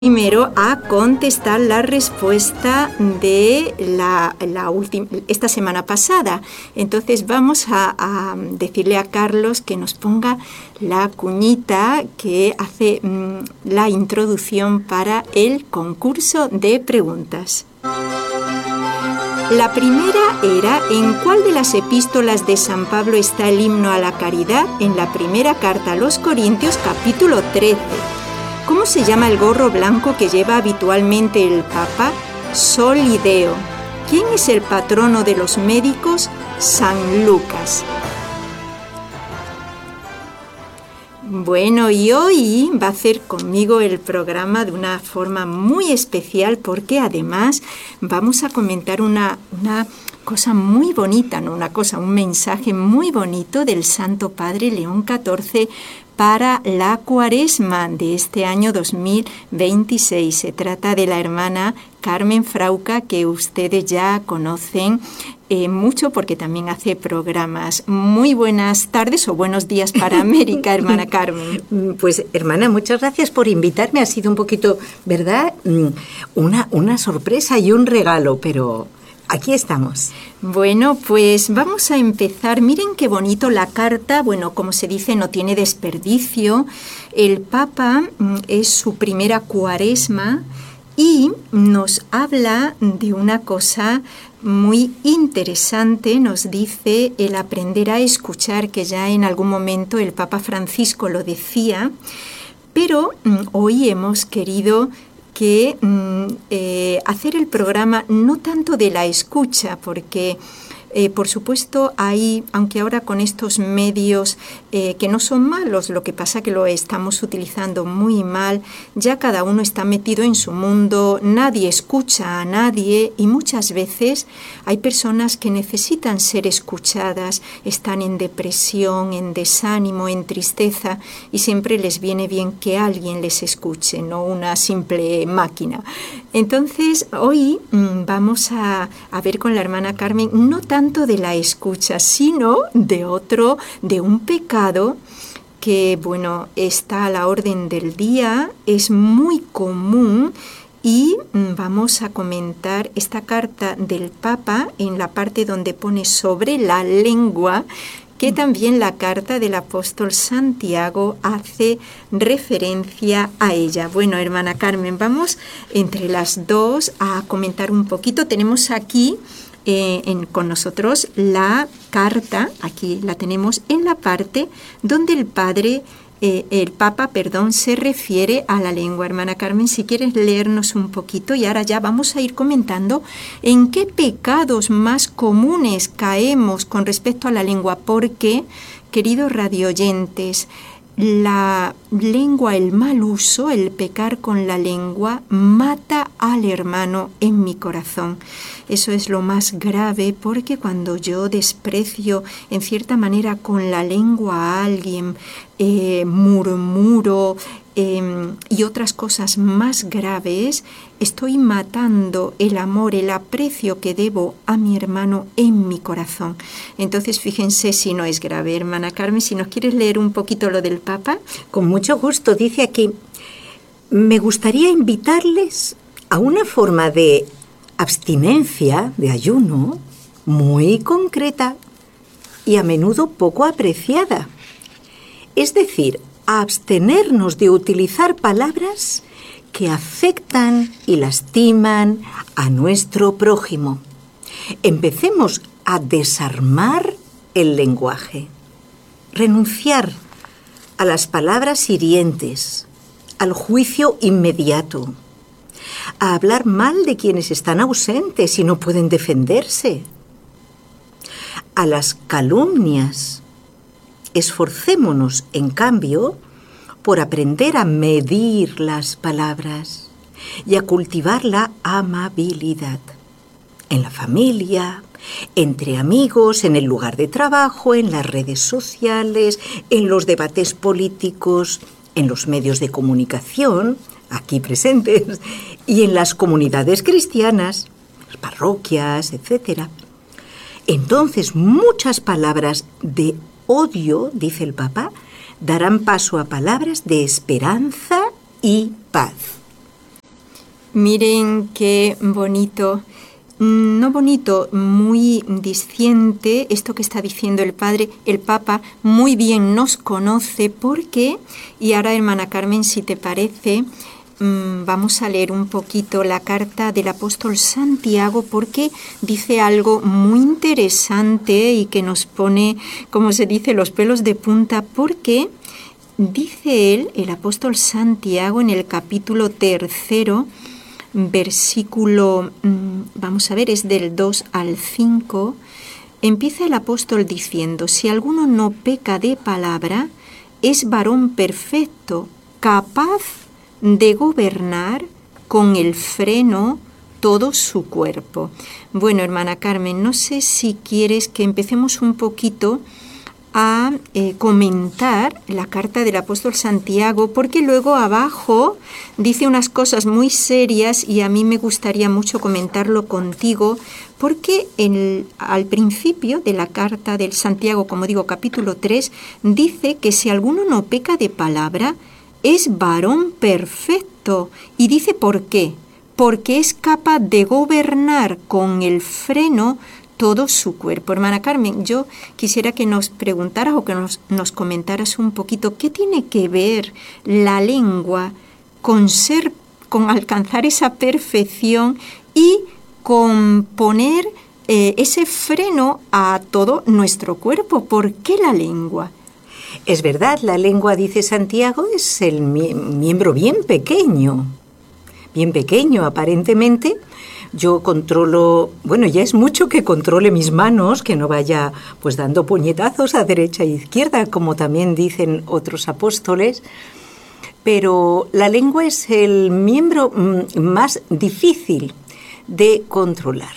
Primero a contestar la respuesta de esta semana pasada. Entonces vamos a decirle a Carlos que nos ponga la cuñita que hace la introducción para el concurso de preguntas. La primera era: ¿en cuál de las epístolas de San Pablo está el himno a la caridad? En la primera carta a los Corintios, capítulo 13. ¿Cómo se llama el gorro blanco que lleva habitualmente el Papa? Solideo. ¿Quién es el patrono de los médicos? San Lucas. Bueno, y hoy va a hacer conmigo el programa de una forma muy especial porque además vamos a comentar una cosa muy bonita, no una cosa, un mensaje muy bonito del Santo Padre León XIV para la Cuaresma de este año 2026. Se trata de la hermana Carmen Frauca, que ustedes ya conocen mucho porque también hace programas. Muy buenas tardes o buenos días para América, hermana Carmen. Pues, hermana, muchas gracias por invitarme. Ha sido un poquito, ¿verdad? Una sorpresa y un regalo, pero aquí estamos. Bueno, pues vamos a empezar. Miren qué bonito la carta. Bueno, como se dice, no tiene desperdicio. El Papa es su primera Cuaresma y nos habla de una cosa muy interesante. Nos dice el aprender a escuchar, que ya en algún momento el Papa Francisco lo decía, pero hoy hemos querido hacer el programa no tanto de la escucha, porque por supuesto hay, aunque ahora con estos medios que no son malos, lo que pasa que lo estamos utilizando muy mal, ya cada uno está metido en su mundo, nadie escucha a nadie y muchas veces hay personas que necesitan ser escuchadas, están en depresión, en desánimo, en tristeza y siempre les viene bien que alguien les escuche, no una simple máquina. Entonces hoy vamos a ver con la hermana Carmen no tanto de la escucha, sino de un pecado que, bueno, está a la orden del día, es muy común y vamos a comentar esta carta del Papa en la parte donde pone sobre la lengua, que también la carta del apóstol Santiago hace referencia a ella. Bueno, hermana Carmen, vamos entre las dos a comentar un poquito. Tenemos aquí con nosotros la carta, aquí la tenemos en la parte donde el Papa, se refiere a la lengua. Hermana Carmen, si quieres leernos un poquito, y ahora ya vamos a ir comentando en qué pecados más comunes caemos con respecto a la lengua, porque, queridos radioyentes, la lengua, el mal uso, el pecar con la lengua, mata al hermano en mi corazón. Eso es lo más grave, porque cuando yo desprecio en cierta manera con la lengua a alguien, murmuro y otras cosas más graves, estoy matando el amor, el aprecio que debo a mi hermano en mi corazón. Entonces, fíjense si no es grave. Hermana Carmen, si nos quieres leer un poquito lo del Papa. Con mucho gusto. Dice aquí: me gustaría invitarles a una forma de abstinencia, de ayuno, muy concreta y a menudo poco apreciada. Es decir, a abstenernos de utilizar palabras que afectan y lastiman a nuestro prójimo. Empecemos a desarmar el lenguaje, renunciar a las palabras hirientes, al juicio inmediato, a hablar mal de quienes están ausentes y no pueden defenderse, a las calumnias. Esforcémonos, en cambio, por aprender a medir las palabras y a cultivar la amabilidad. En la familia, entre amigos, en el lugar de trabajo, en las redes sociales, en los debates políticos, en los medios de comunicación, aquí presentes, y en las comunidades cristianas, las parroquias, etc. Entonces, muchas palabras de odio, dice el Papa, darán paso a palabras de esperanza y paz. Miren qué bonito, no bonito, muy diciente esto que está diciendo el Padre, el Papa muy bien nos conoce porque, y ahora hermana Carmen, si te parece, vamos a leer un poquito la carta del apóstol Santiago porque dice algo muy interesante y que nos pone, como se dice, los pelos de punta, porque dice él, el apóstol Santiago, en el capítulo 3, versículo, vamos a ver, es del 2 al 5, empieza el apóstol diciendo: si alguno no peca de palabra, es varón perfecto, capaz de gobernar con el freno todo su cuerpo. Bueno, hermana Carmen, no sé si quieres que empecemos un poquito a comentar la carta del apóstol Santiago, porque luego abajo dice unas cosas muy serias y a mí me gustaría mucho comentarlo contigo, porque al principio de la carta del Santiago, como digo, capítulo 3, dice que si alguno no peca de palabra, es varón perfecto. Y dice ¿por qué? Porque es capaz de gobernar con el freno todo su cuerpo. Hermana Carmen, yo quisiera que nos preguntaras o que nos comentaras un poquito qué tiene que ver la lengua con alcanzar esa perfección y con poner ese freno a todo nuestro cuerpo. ¿Por qué la lengua? Es verdad, la lengua, dice Santiago, es el miembro bien pequeño aparentemente. Yo controlo, bueno, ya es mucho que controle mis manos, que no vaya pues dando puñetazos a derecha e izquierda, como también dicen otros apóstoles, pero la lengua es el miembro más difícil de controlar.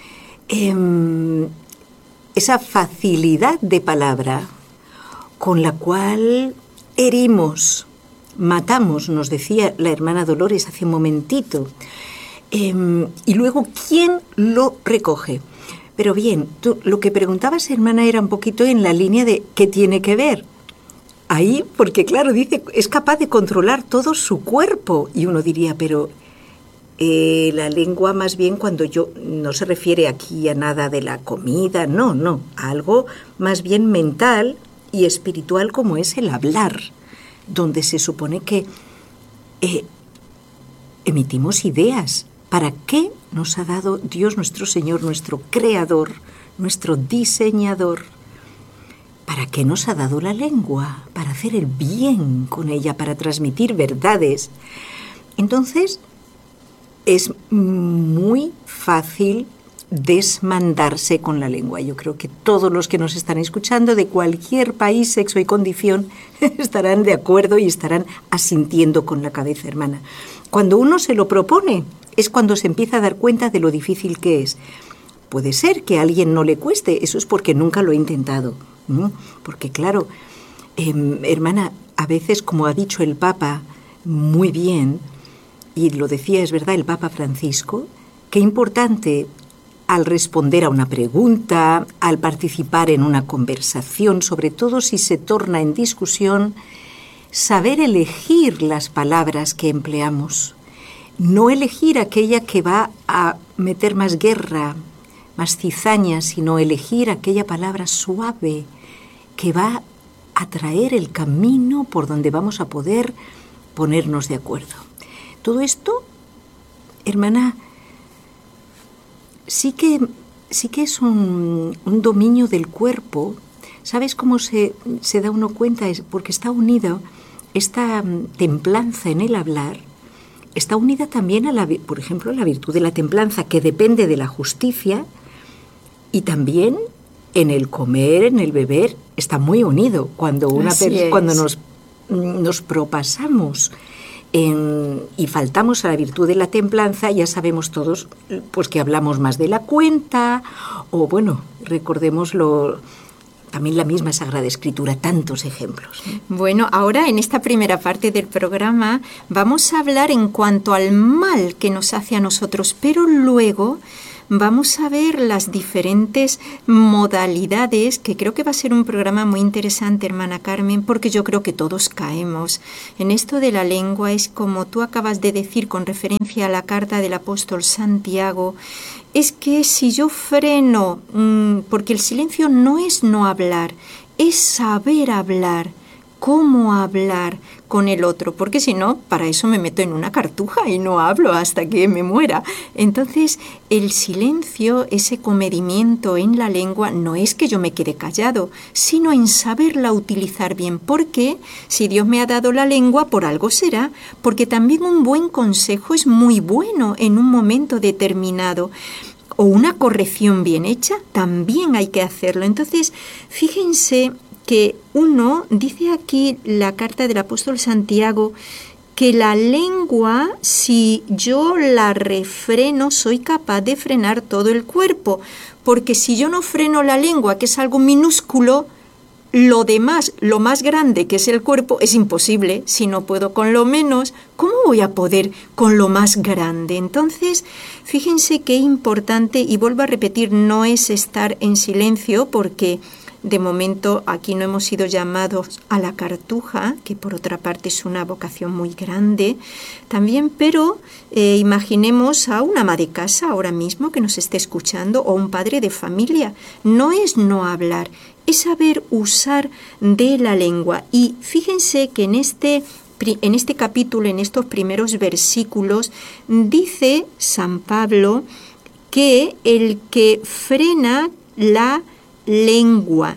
Esa facilidad de palabra con la cual herimos, matamos, nos decía la hermana Dolores hace un momentito, y luego, ¿quién lo recoge? Pero bien, tú lo que preguntabas, hermana, era un poquito en la línea de ¿qué tiene que ver? Ahí, porque claro, dice, es capaz de controlar todo su cuerpo. Y uno diría, pero la lengua más bien cuando no se refiere aquí a nada de la comida, no, a algo más bien mental y espiritual como es el hablar, donde se supone que emitimos ideas. ¿Para qué nos ha dado Dios nuestro Señor, nuestro Creador, nuestro Diseñador? ¿Para qué nos ha dado la lengua? Para hacer el bien con ella, para transmitir verdades. Entonces, es muy fácil desmandarse con la lengua. Yo creo que todos los que nos están escuchando de cualquier país, sexo y condición estarán de acuerdo y estarán asintiendo con la cabeza, hermana. Cuando uno se lo propone, es cuando se empieza a dar cuenta de lo difícil que es. Puede ser que a alguien no le cueste, eso es porque nunca lo ha intentado. Porque claro, hermana, a veces, como ha dicho el Papa muy bien, y lo decía, es verdad, el Papa Francisco, qué importante al responder a una pregunta, al participar en una conversación, sobre todo si se torna en discusión, saber elegir las palabras que empleamos. No elegir aquella que va a meter más guerra, más cizaña, sino elegir aquella palabra suave que va a traer el camino por donde vamos a poder ponernos de acuerdo. Todo esto, hermana, sí que es un dominio del cuerpo. ¿Sabes cómo se da uno cuenta? Es porque está unido, esta templanza en el hablar, está unida también por ejemplo, a la virtud de la templanza, que depende de la justicia, y también en el comer, en el beber, está muy unido. Cuando nos propasamos y faltamos a la virtud de la templanza, ya sabemos todos pues que hablamos más de la cuenta, o bueno, recordemos también la misma Sagrada Escritura, tantos ejemplos. Bueno, ahora en esta primera parte del programa vamos a hablar en cuanto al mal que nos hace a nosotros, pero luego vamos a ver las diferentes modalidades, que creo que va a ser un programa muy interesante, hermana Carmen, porque yo creo que todos caemos en esto de la lengua. Es como tú acabas de decir con referencia a la carta del apóstol Santiago, es que si yo freno, porque el silencio no es no hablar, es saber hablar, cómo hablar con el otro, porque si no, para eso me meto en una cartuja y no hablo hasta que me muera. Entonces, el silencio, ese comedimiento en la lengua, no es que yo me quede callado, sino en saberla utilizar bien, porque si Dios me ha dado la lengua, por algo será, porque también un buen consejo es muy bueno en un momento determinado, o una corrección bien hecha, también hay que hacerlo. Entonces, fíjense que uno, dice aquí la carta del apóstol Santiago, que la lengua, si yo la refreno, soy capaz de frenar todo el cuerpo, porque si yo no freno la lengua, que es algo minúsculo, lo demás, lo más grande que es el cuerpo, es imposible. Si no puedo con lo menos, ¿cómo voy a poder con lo más grande? Entonces, fíjense qué importante, y vuelvo a repetir, no es estar en silencio, porque de momento aquí no hemos sido llamados a la cartuja, que por otra parte es una vocación muy grande también, pero imaginemos a una ama de casa ahora mismo que nos esté escuchando, o un padre de familia. No es no hablar, es saber usar de la lengua. Y fíjense que en este capítulo, en estos primeros versículos, dice San Pablo que el que frena la lengua.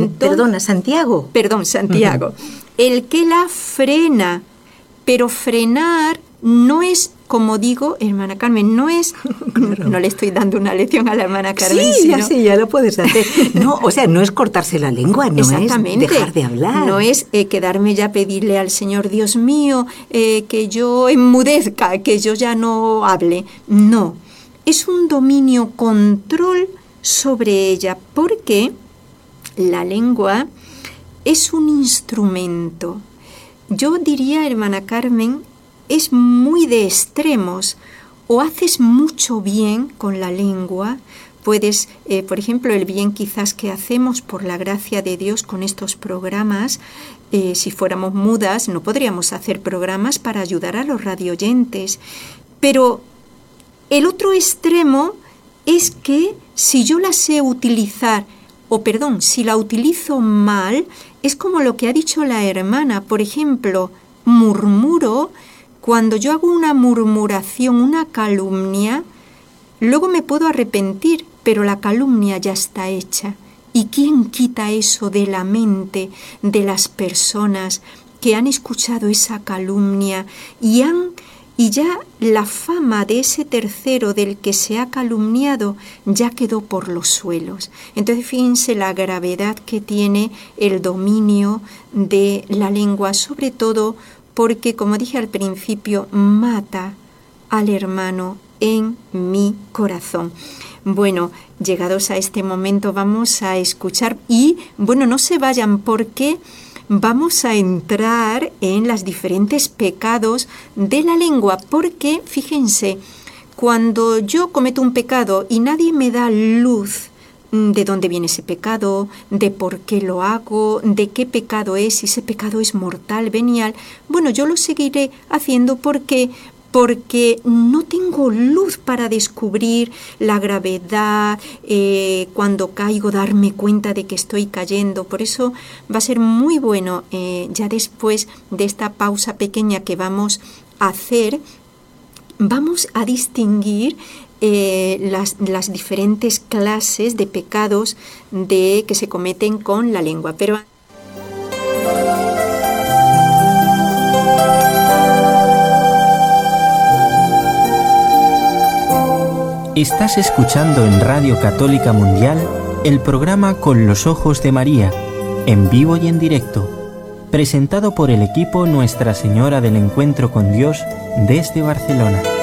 Santiago. Perdón, Santiago. El que la frena, pero frenar no es, como digo, hermana Carmen, no es, claro. No le estoy dando una lección a la hermana Carmen. Sí, ya lo puedes hacer. No, o sea, no es cortarse la lengua, no es dejar de hablar. No es quedarme ya a pedirle al Señor, Dios mío, que yo enmudezca, que yo ya no hable. No, es un dominio, control sobre ella, porque la lengua es un instrumento. Yo diría, hermana Carmen, es muy de extremos. O haces mucho bien con la lengua, puedes, por ejemplo, el bien quizás que hacemos por la gracia de Dios con estos programas, si fuéramos mudas no podríamos hacer programas para ayudar a los radioyentes. Pero el otro extremo es que si yo la sé utilizar, si la utilizo mal, es como lo que ha dicho la hermana. Por ejemplo, murmuro. Cuando yo hago una murmuración, una calumnia, luego me puedo arrepentir, pero la calumnia ya está hecha. ¿Y quién quita eso de la mente de las personas que han escuchado esa calumnia y ya la fama de ese tercero del que se ha calumniado ya quedó por los suelos? Entonces fíjense la gravedad que tiene el dominio de la lengua, sobre todo porque, como dije al principio, mata al hermano en mi corazón. Bueno, llegados a este momento vamos a escuchar y, no se vayan porque vamos a entrar en los diferentes pecados de la lengua, porque, fíjense, cuando yo cometo un pecado y nadie me da luz de dónde viene ese pecado, de por qué lo hago, de qué pecado es, si ese pecado es mortal, venial, yo lo seguiré haciendo porque no tengo luz para descubrir la gravedad, cuando caigo darme cuenta de que estoy cayendo. Por eso va a ser muy bueno, ya después de esta pausa pequeña que vamos a hacer, vamos a distinguir las diferentes clases de pecados que se cometen con la lengua. Pero estás escuchando en Radio Católica Mundial el programa Con los Ojos de María, en vivo y en directo, presentado por el equipo Nuestra Señora del Encuentro con Dios desde Barcelona.